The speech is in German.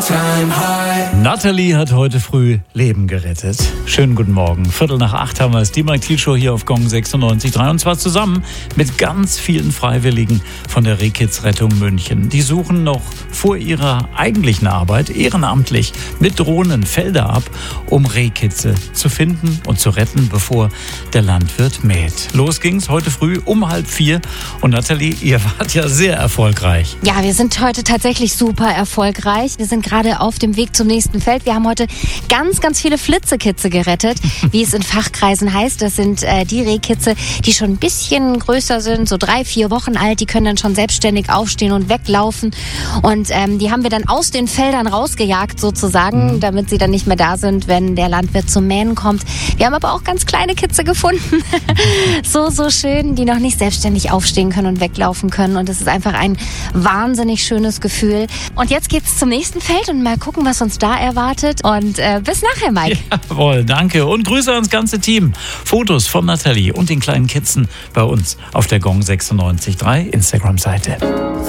Nathalie hat heute früh Leben gerettet. Schönen guten Morgen. 7:45 haben wir es. Die Mike Thiel Show hier auf Gong 96.3. Und zwar zusammen mit ganz vielen Freiwilligen von der Rehkitzrettung München. Die suchen noch vor ihrer eigentlichen Arbeit ehrenamtlich mit Drohnen Felder ab, um Rehkitze zu finden und zu retten, bevor der Landwirt mäht. Los ging's heute früh um 3:30. Und Nathalie, ihr wart ja sehr erfolgreich. Ja, wir sind heute tatsächlich super erfolgreich. Wir sind gerade auf dem Weg zum nächsten Feld. Wir haben heute ganz, ganz viele Flitzekitze gerettet, wie es in Fachkreisen heißt. Das sind die Rehkitze, die schon ein bisschen größer sind, so 3-4 Wochen alt. Die können dann schon selbstständig aufstehen und weglaufen. Und die haben wir dann aus den Feldern rausgejagt sozusagen, damit sie dann nicht mehr da sind, wenn der Landwirt zum Mähen kommt. Wir haben aber auch ganz kleine Kitze gefunden. so schön, die noch nicht selbstständig aufstehen können und weglaufen können. Und es ist einfach ein wahnsinnig schönes Gefühl. Und jetzt geht's zum nächsten Feld und mal gucken, was uns da erwartet. Und bis nachher, Mike. Jawohl, danke. Und Grüße ans ganze Team. Fotos von Nathalie und den kleinen Kitzen bei uns auf der Gong 96.3 Instagram-Seite.